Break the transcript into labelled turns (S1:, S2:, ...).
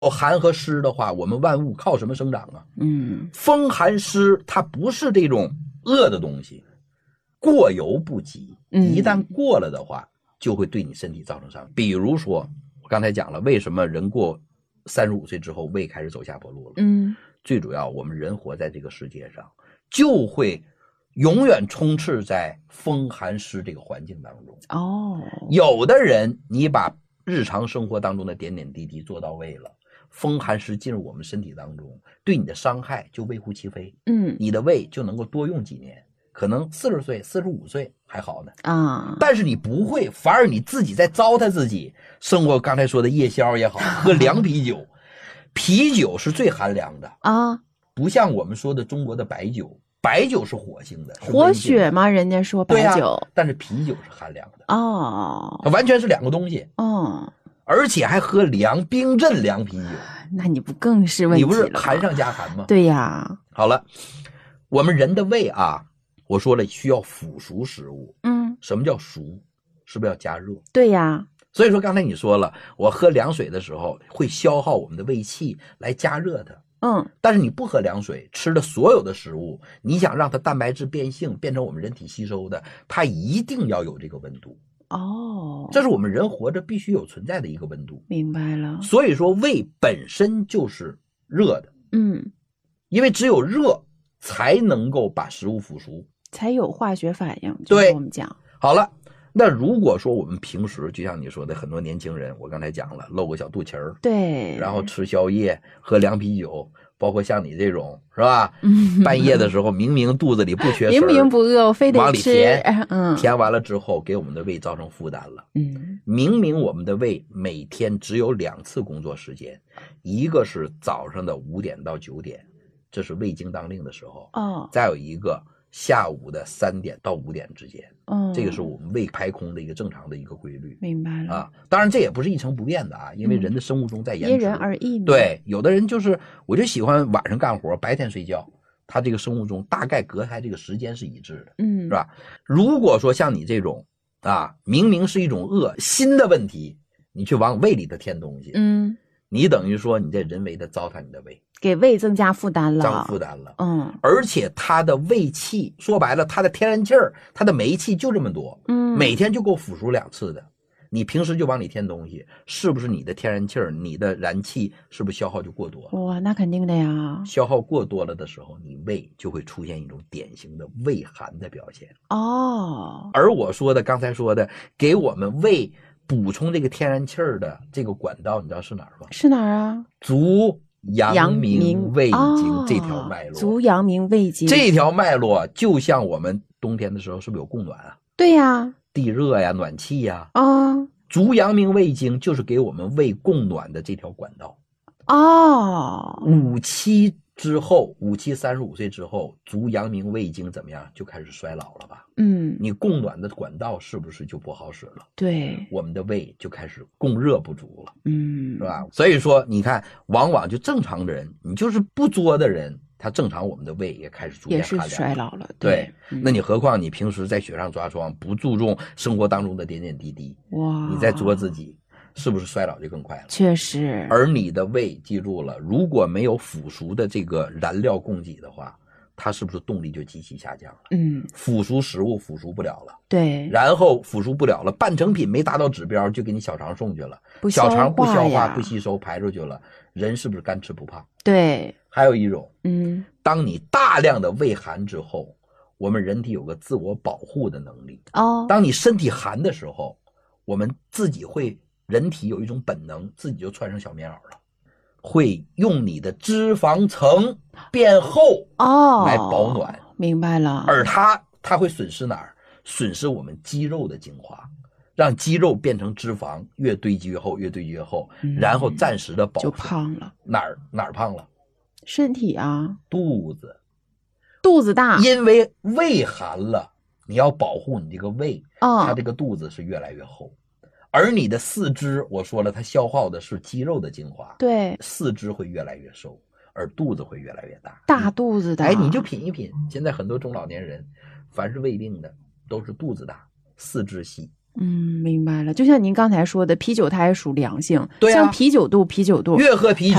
S1: 寒和湿的话，我们万物靠什么生长啊？风寒湿它不是这种恶的东西，过犹不及，一旦过了的话，就会对你身体造成伤害。比如说我刚才讲了，为什么人过35岁之后胃开始走下坡路了？最主要我们人活在这个世界上，就会永远充斥在风寒湿这个环境当中。有的人你把日常生活当中的点点滴滴做到位了，风寒湿进入我们身体当中，对你的伤害就微乎其微。你的胃就能够多用几年，可能40岁45岁还好呢但是你不会，反而你自己在糟蹋自己。生活刚才说的夜宵也好，喝凉啤酒，啤酒是最寒凉的不像我们说的中国的白酒，白酒是火性的，
S2: 活血吗？人家说白酒
S1: 但是啤酒是寒凉的它完全是两个东西而且还喝凉冰镇凉啤酒，
S2: 那你不更是问题了吗？
S1: 你不是寒上加寒吗？
S2: 对呀。
S1: 好了，我们人的胃我说了需要腐熟食物。什么叫熟？是不是要加热？
S2: 对呀。
S1: 所以说刚才你说了，我喝凉水的时候会消耗我们的胃气来加热它。但是你不喝凉水，吃的所有的食物，你想让它蛋白质变性变成我们人体吸收的，它一定要有这个温度。这是我们人活着必须有存在的一个温度。
S2: 明白了。
S1: 所以说胃本身就是热的。因为只有热才能够把食物腐熟，
S2: 才有化学反应。
S1: 对，
S2: 我们讲
S1: 好了。那如果说我们平时就像你说的，很多年轻人，我刚才讲了，露个小肚脐儿，
S2: 对，
S1: 然后吃宵夜，喝凉啤酒，包括像你这种是吧？半夜的时候明明肚子里不缺食，
S2: 明明不饿，我非得吃，
S1: 往里填，填完了之后给我们的胃造成负担了。明明我们的胃每天只有2次工作时间，一个是早上的5点到9点，这是胃经当令的时候，再有一个下午的3点到5点之间，这个是我们胃排空的一个正常的一个规律。
S2: 明白了
S1: 当然这也不是一成不变的因为人的生物钟在延迟，
S2: 因人而异嘛。
S1: 对，有的人就是我就喜欢晚上干活，白天睡觉，他这个生物钟大概隔开这个时间是一致的，是吧？如果说像你这种明明是一种恶心的问题，你去往胃里头添东西，你等于说你在人为的糟蹋你的胃，
S2: 给胃增加负担了，
S1: 而且它的胃气，说白了，它的天然气儿，它的煤气就这么多，每天就够腐熟2次的。你平时就往里添东西，是不是你的天然气儿，你的燃气是不是消耗就过多了？
S2: 哇，那肯定的呀。
S1: 消耗过多了的时候，你胃就会出现一种典型的胃寒的表现。而我说的刚才说的，给我们胃补充这个天然气儿的这个管道，你知道是哪儿吗？
S2: 是哪儿啊？
S1: 足阳明胃经这条脉络。
S2: 足阳明胃经
S1: 这条脉络就像我们冬天的时候是不是有供暖
S2: 对呀，
S1: 地热呀，暖气呀足阳明胃经就是给我们胃供暖的这条管道。57之后，57 35岁之后，足阳明胃经怎么样？就开始衰老了吧？你供暖的管道是不是就不好使了？
S2: 对，
S1: 我们的胃就开始供热不足了，是吧？所以说，你看，往往就正常的人，你就是不作的人，他正常我们的胃也开始逐渐寒凉，
S2: 也是衰老了。
S1: 对，那你何况你平时在雪上抓霜，不注重生活当中的点点滴滴，你在作自己，是不是衰老就更快了？
S2: 确实。
S1: 而你的胃记住了，如果没有腐熟的这个燃料供给的话，它是不是动力就极其下降了？腐熟食物腐熟不了了，
S2: 对，
S1: 然后腐熟不了了，半成品没达到指标就给你小肠送去了，小肠不消化不吸收排出去了，人是不是干吃不胖？
S2: 对。
S1: 还有一种当你大量的胃寒之后，我们人体有个自我保护的能力当你身体寒的时候，我们自己会，人体有一种本能，自己就穿上小棉袄了，会用你的脂肪层变厚来保暖。
S2: 明白了。
S1: 而它会损失哪儿？损失我们肌肉的精华，让肌肉变成脂肪，越堆积越厚，越堆积越厚，然后暂时的保护，
S2: 就胖了。
S1: 哪儿胖了？
S2: 身体
S1: 肚子
S2: 大，
S1: 因为胃寒了，你要保护你这个胃，它这个肚子是越来越厚。而你的四肢，我说了，它消耗的是肌肉的精华，
S2: 对，
S1: 四肢会越来越瘦，而肚子会越来越大，
S2: 大肚子的。
S1: 你就品，现在很多中老年人，凡是胃病的都是肚子大，四肢细，
S2: 明白了。就像您刚才说的，啤酒它也属凉性，
S1: 对啊，
S2: 像啤酒肚，
S1: 越喝啤酒